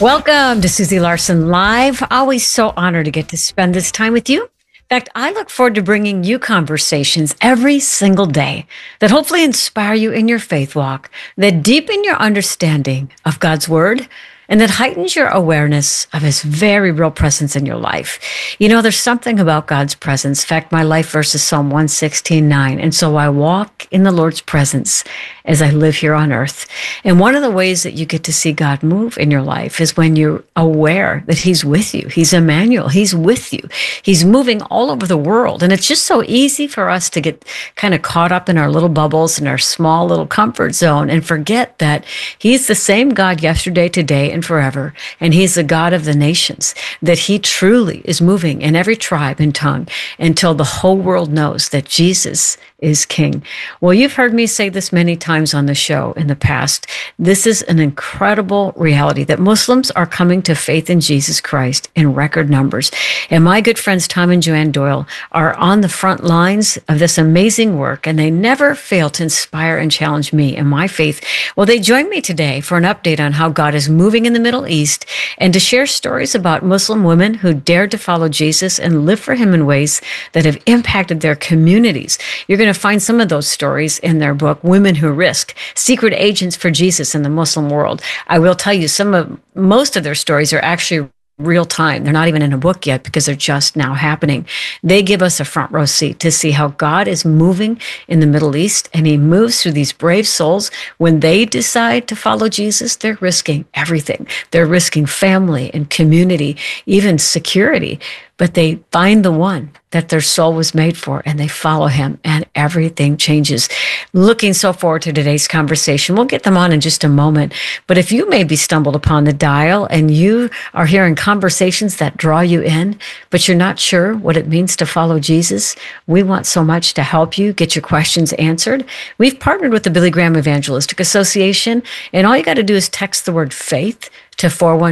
Welcome to Susie Larson Live. Always so honored to get to spend this time with you. In fact, I look forward to bringing you conversations every single day that hopefully inspire you in your faith walk, that deepen your understanding of God's Word, and that heightens your awareness of His very real presence in your life. You know, there's something about God's presence. In fact, my life verse is Psalm 116:9. And so I walk in the Lord's presence as I live here on earth. And one of the ways that you get to see God move in your life is when you're aware that He's with you. He's Emmanuel. He's with you. He's moving all over the world. And it's just so easy for us to get kind of caught up in our little bubbles, in our small little comfort zone, and forget that He's the same God yesterday, today, and forever. And He's the God of the nations, that He truly is moving in every tribe and tongue until the whole world knows that Jesus is King. Well, you've heard me say this many times on the show in the past. This is an incredible reality that Muslims are coming to faith in Jesus Christ in record numbers. And my good friends Tom and Joanne Doyle are on the front lines of this amazing work, and they never fail to inspire and challenge me in my faith. Well, they join me today for an update on how God is moving in the Middle East and to share stories about Muslim women who dared to follow Jesus and live for Him in ways that have impacted their communities. You're going to find some of those stories in their book, Women Who Risk, Secret Agents for Jesus in the Muslim World. I will tell you, most of their stories are actually real time. They're not even in a book yet because they're just now happening. They give us a front row seat to see how God is moving in the Middle East, and He moves through these brave souls. When they decide to follow Jesus, they're risking everything. They're risking family and community, even security. But they find the one that their soul was made for, and they follow Him, and everything changes. Looking so forward to today's conversation. We'll get them on in just a moment. But if you maybe stumbled upon the dial and you are hearing conversations that draw you in, but you're not sure what it means to follow Jesus, we want so much to help you get your questions answered. We've partnered with the Billy Graham Evangelistic Association, and all you got to do is text the word faith to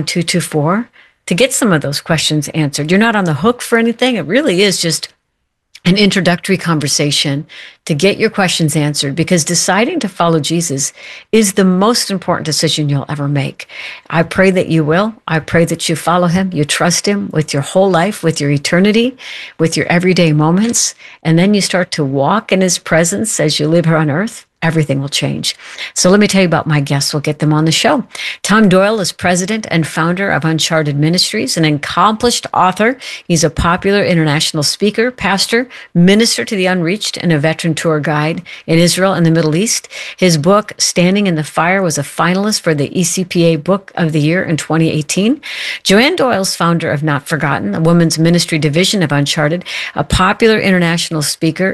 41224. to get some of those questions answered. You're not on the hook for anything. It really is just an introductory conversation to get your questions answered, because deciding to follow Jesus is the most important decision you'll ever make. I pray that you will. I pray that you follow Him, you trust Him with your whole life, with your eternity, with your everyday moments, and then you start to walk in His presence as you live here on earth. Everything will change. So let me tell you about my guests. We'll get them on the show. Tom Doyle is president and founder of Uncharted Ministries, an accomplished author. He's a popular international speaker, pastor, minister to the unreached, and a veteran tour guide in Israel and the Middle East. His book, Standing in the Fire, was a finalist for the ECPA Book of the Year in 2018. Joanne Doyle is founder of Not Forgotten, a women's ministry division of Uncharted, a popular international speaker,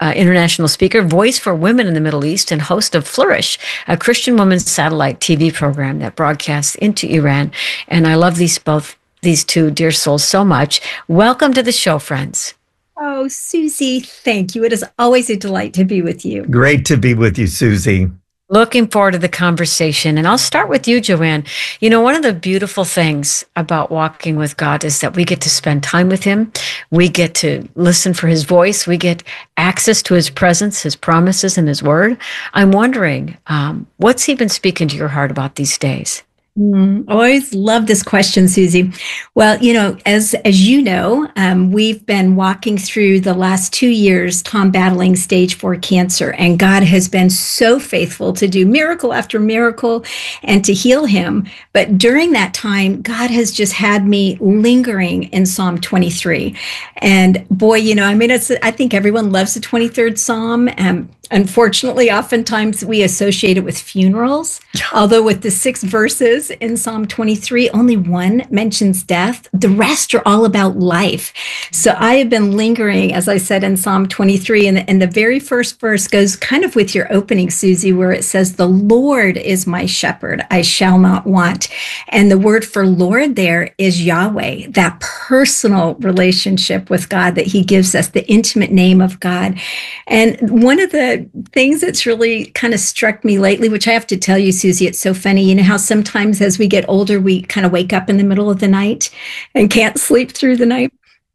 voice for women in the Middle East, and host of Flourish, a Christian women's satellite TV program that broadcasts into Iran. And I love these two dear souls so much. Welcome to the show, friends. Oh, Susie, thank you. It is always a delight to be with you. Great to be with you, Susie. Looking forward to the conversation. And I'll start with you, Joanne. You know, one of the beautiful things about walking with God is that we get to spend time with Him. We get to listen for His voice. We get access to His presence, His promises, and His word. I'm wondering, what's He been speaking to your heart about these days? Always love this question, Susie. Well, you know, as you know, we've been walking through the last 2 years, Tom battling stage 4 cancer, and God has been so faithful to do miracle after miracle and to heal him. But during that time, God has just had me lingering in Psalm 23. And boy, you know, I mean, I think everyone loves the 23rd Psalm. Unfortunately, oftentimes we associate it with funerals, although with the 6 verses in Psalm 23, only one mentions death. The rest are all about life. So I have been lingering, as I said, in Psalm 23, and the very first verse goes kind of with your opening, Susie, where it says, "The Lord is my shepherd, I shall not want." And the word for Lord there is Yahweh, that personal relationship with God that He gives us, the intimate name of God. And one of the things that's really kind of struck me lately, which I have to tell you, Susie, it's so funny. You know how sometimes as we get older, we kind of wake up in the middle of the night and can't sleep through the night?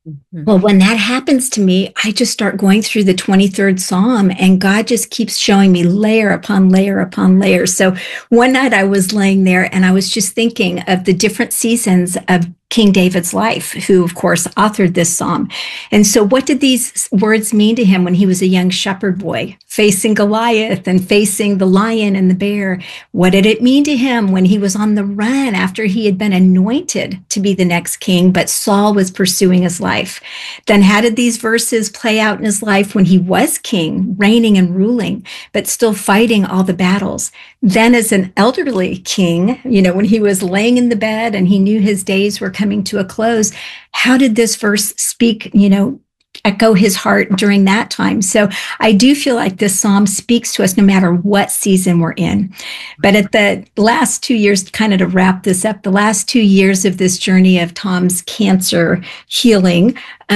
Mhm. Well, when that happens to me, I just start going through the 23rd Psalm, and God just keeps showing me layer upon layer upon layer. So one night I was laying there and I was just thinking of the different seasons of King David's life, who, of course, authored this psalm. And so, what did these words mean to him when he was a young shepherd boy, facing Goliath and facing the lion and the bear? What did it mean to him when he was on the run after he had been anointed to be the next king, but Saul was pursuing his life? Then, how did these verses play out in his life when he was king, reigning and ruling, but still fighting all the battles? Then, as an elderly king, when he was laying in the bed and he knew his days were coming to a close, how did this verse speak, echo his heart during that time? So I do feel like this psalm speaks to us no matter what season we're in. But at the last 2 years, kind of to wrap this up, the last 2 years of this journey of Tom's cancer healing,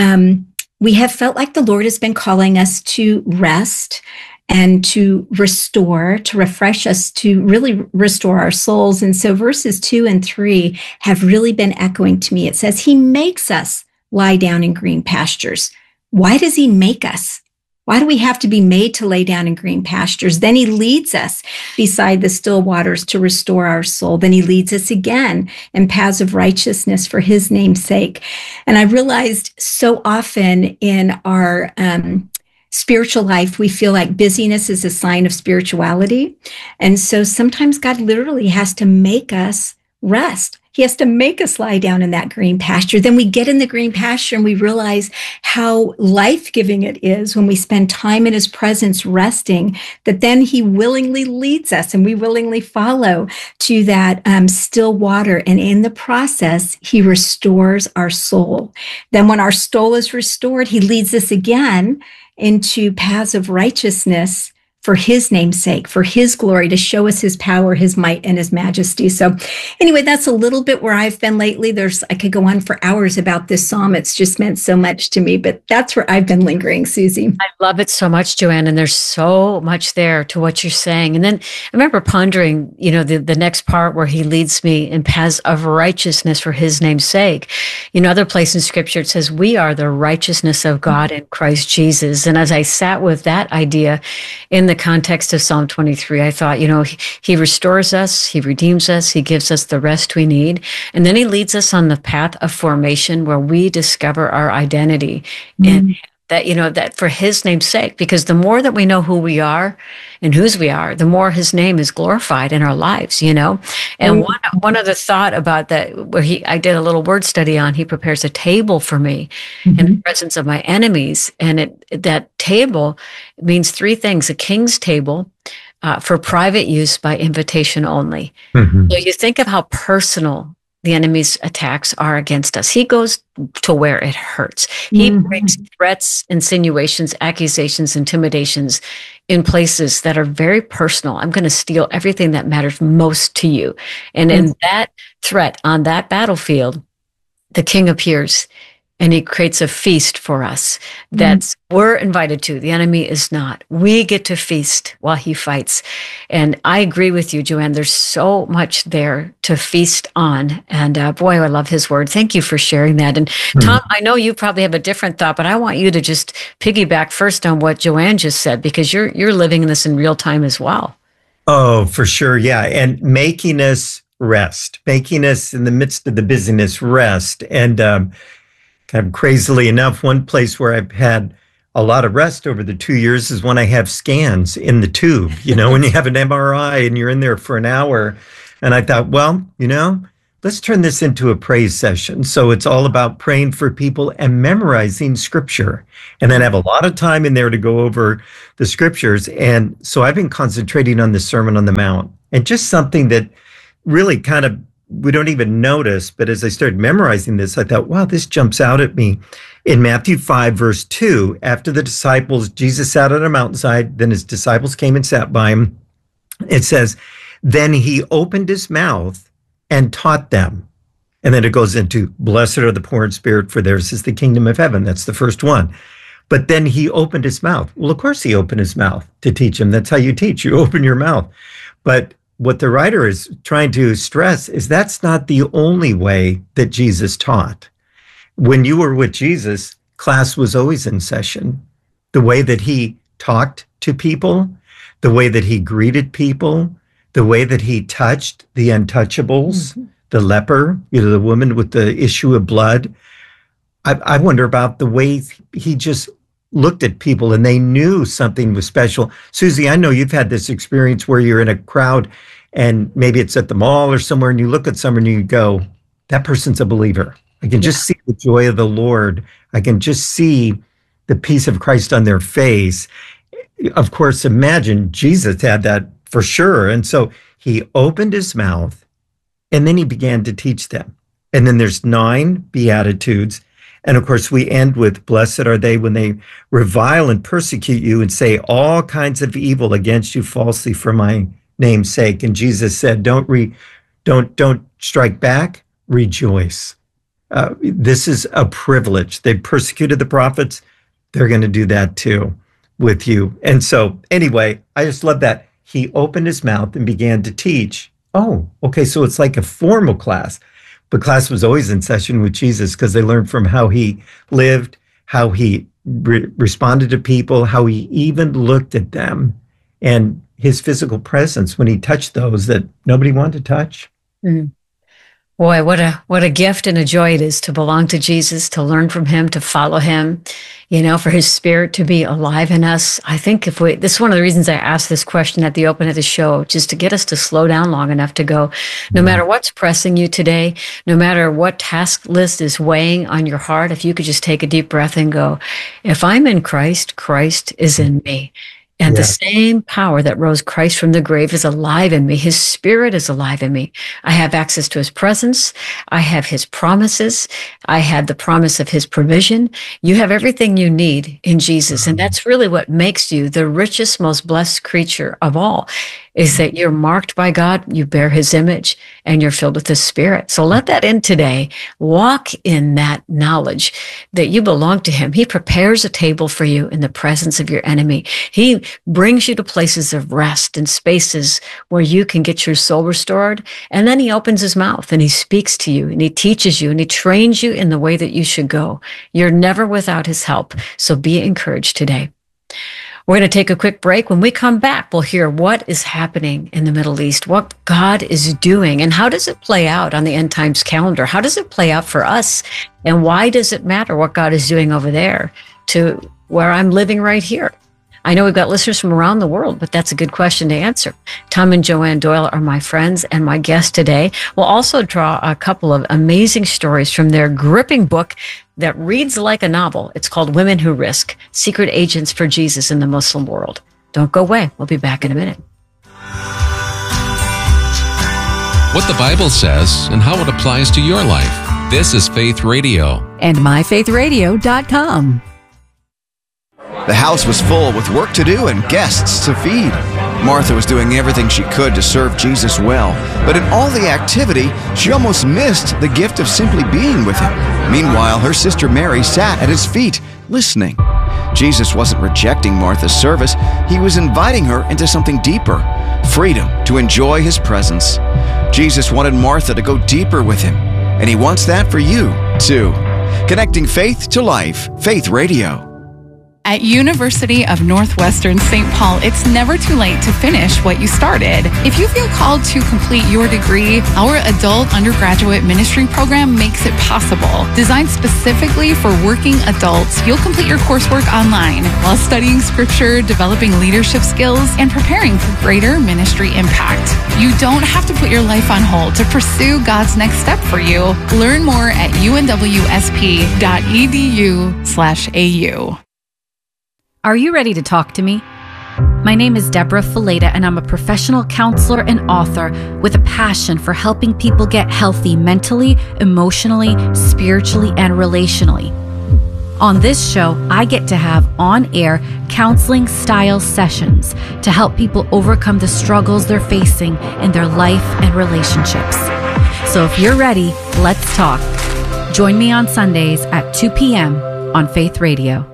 we have felt like the Lord has been calling us to rest and to restore, to refresh us, to really restore our souls. And so verses 2 and 3 have really been echoing to me. It says, he makes us lie down in green pastures. Why does he make us? Why do we have to be made to lay down in green pastures? Then he leads us beside the still waters to restore our soul. Then he leads us again in paths of righteousness for his name's sake. And I realized so often in our spiritual life, we feel like busyness is a sign of spirituality. And so sometimes God literally has to make us rest. He has to make us lie down in that green pasture. Then we get in the green pasture and we realize how life-giving it is when we spend time in his presence resting, that then he willingly leads us and we willingly follow to that still water. And in the process, he restores our soul. Then when our soul is restored, he leads us again into paths of righteousness for his name's sake, for his glory, to show us his power, his might, and his majesty. So anyway, that's a little bit where I've been lately. I could go on for hours about this psalm. It's just meant so much to me, but that's where I've been lingering, Susie. I love it so much, Joanne, and there's so much there to what you're saying. And then I remember pondering, the next part where he leads me in paths of righteousness for his name's sake. Other place in scripture, it says, we are the righteousness of God in Christ Jesus. And as I sat with that idea in the context of Psalm 23, I thought, he restores us, he redeems us, he gives us the rest we need. And then he leads us on the path of formation where we discover our identity in that, that for his name's sake, because the more that we know who we are and whose we are, the more his name is glorified in our lives, And one other thought about that, where I did a little word study on, he prepares a table for me in the presence of my enemies. And that table means three things: a king's table, for private use by invitation only. So you think of how personal the enemy's attacks are against us. He goes to where it hurts. He brings threats, insinuations, accusations, intimidations in places that are very personal. I'm going to steal everything that matters most to you. And in that threat, on that battlefield, the king appears and he creates a feast for us that we're invited to. The enemy is not. We get to feast while he fights. And I agree with you, Joanne. There's so much there to feast on. And boy, I love his word. Thank you for sharing that. And Tom, I know you probably have a different thought, but I want you to just piggyback first on what Joanne just said, because you're living this in real time as well. Oh, for sure. Yeah. And making us rest, making us in the midst of the busyness rest. And kind of crazily enough, one place where I've had a lot of rest over the 2 years is when I have scans in the tube, when you have an MRI and you're in there for an hour. And I thought, well, let's turn this into a praise session. So it's all about praying for people and memorizing scripture. And then I have a lot of time in there to go over the scriptures. And so I've been concentrating on the Sermon on the Mount, and just something that really kind of we don't even notice, but as I started memorizing this, I thought, wow, this jumps out at me. In Matthew 5, verse 2, after the disciples, Jesus sat on a mountainside, then his disciples came and sat by him. It says, then he opened his mouth and taught them. And then it goes into, blessed are the poor in spirit, for theirs is the kingdom of heaven. That's the first one. But then he opened his mouth. Well, of course he opened his mouth to teach them. That's how you teach. You open your mouth. But what the writer is trying to stress is that's not the only way that Jesus taught. when you were with Jesus, class was always in session. The way that he talked to people, the way that he greeted people, the way that he touched the untouchables, the leper, the woman with the issue of blood. I wonder about the way he just looked at people and they knew something was special. Susie, I know you've had this experience where you're in a crowd and maybe it's at the mall or somewhere and you look at someone and you go, that person's a believer. I can just see the joy of the Lord. I can just see the peace of Christ on their face. Of course, imagine Jesus had that for sure. And so he opened his mouth and then he began to teach them. And then there's 9 Beatitudes. And of course, we end with, blessed are they when they revile and persecute you and say all kinds of evil against you falsely for my name's sake. And Jesus said, don't strike back, rejoice. This is a privilege. They persecuted the prophets. They're going to do that too with you. And so anyway, I just love that. He opened his mouth and began to teach. Oh, okay. So it's like a formal class. But class was always in session with Jesus because they learned from how he lived, how he responded to people, how he even looked at them, and his physical presence when he touched those that nobody wanted to touch. Mm. Boy, what a gift and a joy it is to belong to Jesus, to learn from him, to follow him, for his spirit to be alive in us. I think this is one of the reasons I asked this question at the open of the show, just to get us to slow down long enough to go, no matter what's pressing you today, no matter what task list is weighing on your heart, if you could just take a deep breath and go, if I'm in Christ, Christ is in me. And the same power that rose Christ from the grave is alive in me. His spirit is alive in me. I have access to his presence. I have his promises. I have the promise of his provision. You have everything you need in Jesus. And that's really what makes you the richest, most blessed creature of all, is that you're marked by God, you bear his image, and you're filled with his spirit. So let that in today. Walk in that knowledge that you belong to him. He prepares a table for you in the presence of your enemy. He brings you to places of rest and spaces where you can get your soul restored. And then he opens his mouth and he speaks to you and he teaches you and he trains you in the way that you should go. You're never without his help. So be encouraged today. We're going to take a quick break. When we come back, we'll hear what is happening in the Middle East, what God is doing, and how does it play out on the end times calendar? How does it play out for us? And why does it matter what God is doing over there to where I'm living right here? I know we've got listeners from around the world, but that's a good question to answer. Tom and Joanne Doyle are my friends and my guests today. We'll also draw a couple of amazing stories from their gripping book that reads like a novel. It's called Women Who Risk: Secret Agents for Jesus in the Muslim World. Don't go away. We'll be back in a minute. What the Bible says and how it applies to your life. This is Faith Radio. And myfaithradio.com. The house was full with work to do and guests to feed. Martha was doing everything she could to serve Jesus well, but in all the activity, she almost missed the gift of simply being with him. Meanwhile, her sister Mary sat at his feet, listening. Jesus wasn't rejecting Martha's service. He was inviting her into something deeper, freedom to enjoy his presence. Jesus wanted Martha to go deeper with him, and he wants that for you, too. Connecting faith to life, Faith Radio. At University of Northwestern St. Paul, it's never too late to finish what you started. If you feel called to complete your degree, our adult undergraduate ministry program makes it possible. Designed specifically for working adults, you'll complete your coursework online while studying scripture, developing leadership skills, and preparing for greater ministry impact. You don't have to put your life on hold to pursue God's next step for you. Learn more at unwsp.edu/au. Are you ready to talk to me? My name is Deborah Fileta, and I'm a professional counselor and author with a passion for helping people get healthy mentally, emotionally, spiritually, and relationally. On this show, I get to have on-air counseling style sessions to help people overcome the struggles they're facing in their life and relationships. So if you're ready, let's talk. Join me on Sundays at 2 p.m. on Faith Radio.